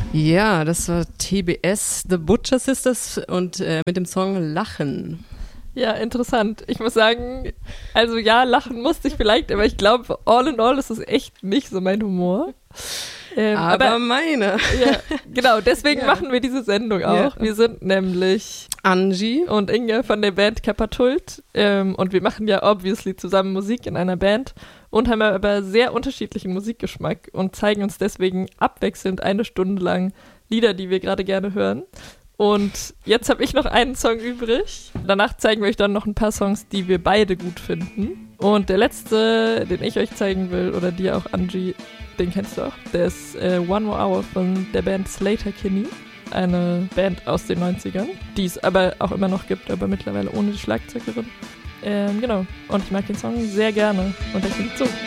Ja, das war TBS, The Butcher Sisters und mit dem Song Lachen. Ja, interessant. Ich muss sagen, also ja, lachen musste ich vielleicht, aber ich glaube, all in all ist es echt nicht so mein Humor. Aber meine. Ja, genau, deswegen machen wir diese Sendung auch. Ja. Wir sind nämlich Angie und Inge von der Band Kapatult und wir machen ja obviously zusammen Musik in einer Band und haben aber sehr unterschiedlichen Musikgeschmack und zeigen uns deswegen abwechselnd 1 Stunde lang Lieder, die wir gerade gerne hören. Und jetzt habe ich noch einen Song übrig. Danach zeigen wir euch dann noch ein paar Songs, die wir beide gut finden. Und der letzte, den ich euch zeigen will, oder dir auch, Angie, den kennst du auch, der ist One More Hour von der Band Sleater-Kinney. Eine Band aus den 90ern, die es aber auch immer noch gibt, aber mittlerweile ohne die Schlagzeugerin. Genau, und ich mag den Song sehr gerne. Und der klingt so.